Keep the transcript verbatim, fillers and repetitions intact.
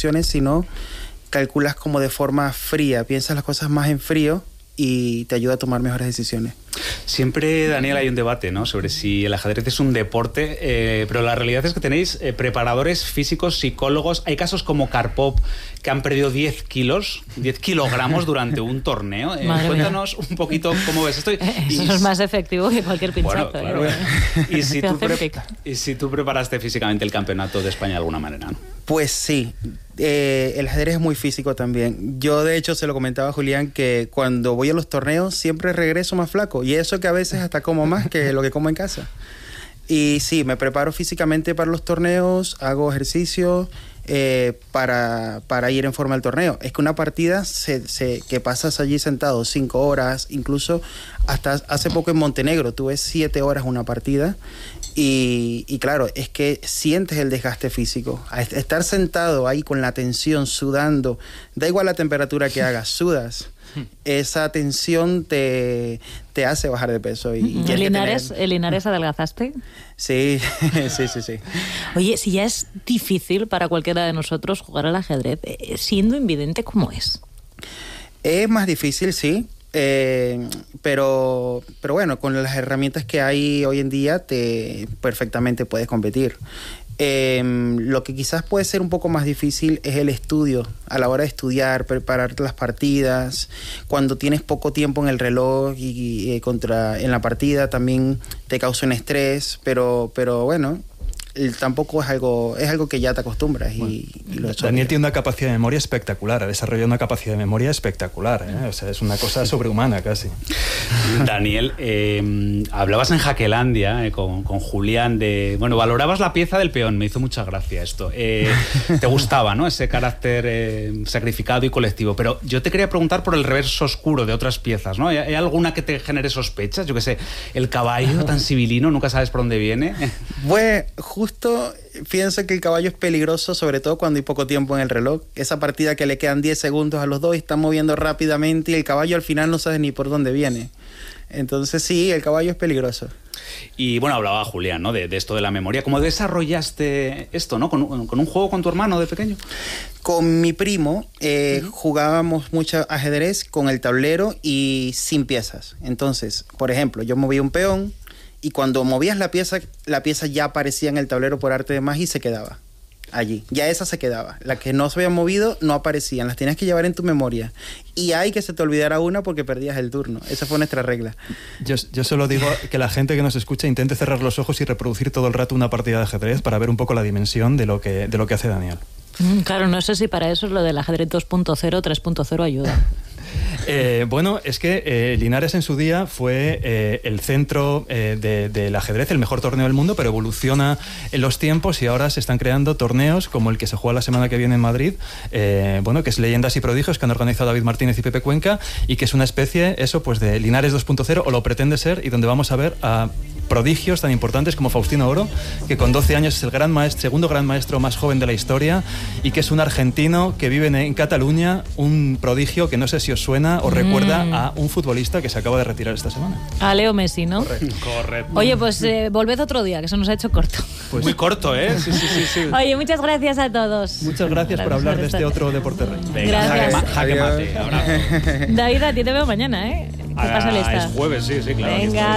opciones, sino calculas como de forma fría, piensas las cosas más en frío y te ayuda a tomar mejores decisiones. Siempre, Daniel, hay un debate, ¿no?, sobre si el ajedrez es un deporte, eh, pero la realidad es que tenéis eh, preparadores físicos, psicólogos. Hay casos como Karpov, que han perdido diez kilos, diez kilogramos durante un torneo. Eh, cuéntanos mía. un poquito cómo ves esto. Eso y, es más efectivo que cualquier pinchazo. Bueno, claro. ¿eh? y, si tú pre- y si tú preparaste físicamente el campeonato de España de alguna manera, ¿no? Pues sí. Eh, el ajedrez es muy físico también. Yo, de hecho, se lo comentaba a Julián que cuando voy a los torneos siempre regreso más flaco. Y eso que a veces hasta como más que lo que como en casa. Y sí, me preparo físicamente para los torneos, hago ejercicio eh, para, para ir en forma al torneo. Es que una partida se, se, que pasas allí sentado cinco horas, incluso hasta hace poco en Montenegro tuve siete horas una partida. Y, y claro, es que sientes el desgaste físico. A estar sentado ahí con la tensión, sudando, da igual la temperatura que hagas, sudas. Esa tensión te, te hace bajar de peso. Y, y ¿El, Linares, tener... ¿El Linares adelgazaste? Sí, sí, sí, sí. Oye, si ya es difícil para cualquiera de nosotros jugar al ajedrez, siendo invidente, ¿cómo es? Es más difícil, sí. Eh, pero, pero bueno, con las herramientas que hay hoy en día te perfectamente puedes competir. Eh, lo que quizás puede ser un poco más difícil es el estudio, a la hora de estudiar, preparar las partidas, cuando tienes poco tiempo en el reloj y, y eh, contra, en la partida también te causa un estrés, pero, pero bueno, tampoco es algo es algo que ya te acostumbras. Bueno, y, y lo Daniel tiene una capacidad de memoria espectacular, ha desarrollado una capacidad de memoria espectacular, ¿eh? O sea, es una cosa sobrehumana casi. Daniel, eh, hablabas en Jaquelandia eh, con, con Julián de... Bueno, valorabas la pieza del peón, me hizo mucha gracia esto. Eh, te gustaba, ¿no?, ese carácter eh, sacrificado y colectivo, pero yo te quería preguntar por el reverso oscuro de otras piezas, ¿no? ¿Hay, hay alguna que te genere sospechas? Yo qué sé, el caballo tan civilino, nunca sabes por dónde viene. Bueno, justo pienso que el caballo es peligroso, sobre todo cuando hay poco tiempo en el reloj. Esa partida que le quedan diez segundos a los dos y están moviendo rápidamente y el caballo al final no sabe ni por dónde viene. Entonces sí, el caballo es peligroso. Y bueno, hablaba Julián, ¿no?, de, de esto de la memoria. ¿Cómo desarrollaste esto, ¿no?, con, con un juego con tu hermano de pequeño? Con mi primo eh, uh-huh. jugábamos mucho ajedrez con el tablero y sin piezas. Entonces, por ejemplo, yo movía un peón y cuando movías la pieza, la pieza ya aparecía en el tablero por arte de magia y se quedaba allí. Ya esa se quedaba. La que no se había movido no aparecían. Las tenías que llevar en tu memoria. Y hay que se te olvidara una porque perdías el turno. Esa fue nuestra regla. Yo, yo solo digo que la gente que nos escucha intente cerrar los ojos y reproducir todo el rato una partida de ajedrez para ver un poco la dimensión de lo que, de lo que hace Daniel. Claro, no sé si para eso lo del ajedrez dos punto cero, tres punto cero ayuda. Eh, bueno, es que eh, Linares en su día fue eh, el centro eh, de, del ajedrez, el mejor torneo del mundo, pero evoluciona en los tiempos y ahora se están creando torneos como el que se juega la semana que viene en Madrid, eh, bueno, que es Leyendas y Prodigios, que han organizado David Martínez y Pepe Cuenca, y que es una especie, eso, pues de Linares dos punto cero, o lo pretende ser, y donde vamos a ver a prodigios tan importantes como Faustino Oro, que con doce años es el gran maestro, segundo gran maestro más joven de la historia, y que es un argentino que vive en, en Cataluña, un prodigio que no sé si os suena o mm. recuerda a un futbolista que se acaba de retirar esta semana. A Leo Messi, ¿no? Correcto. Correcto. Oye, pues eh, volved otro día, que se nos ha hecho corto. Pues muy corto, ¿eh? Sí, sí, sí, sí. Oye, muchas gracias a todos. Muchas gracias por hablar de este otro deporte rey. Venga, gracias. Jaque, jaque mate. Abrazo. David, a ti te veo mañana, ¿eh? ¿Qué Ah, pasa, lista? es jueves, sí, sí, claro. Venga.